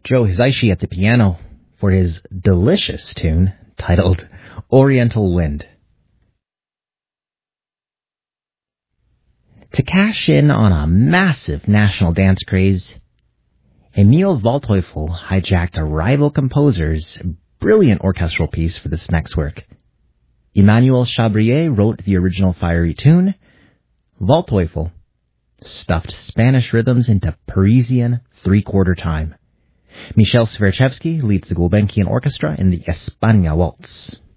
Joe Hisaishi at the piano for his delicious tune titled Oriental Wind. To cash in on a massive national dance craze, Emil Waldteufel hijacked a rival composer's brilliant orchestral piece for this next work. Emmanuel Chabrier wrote the original fiery tune. Waldteufel stuffed Spanish rhythms into Parisian three-quarter time. Michel Sverchevsky leads the Gulbenkian Orchestra in the España Waltz.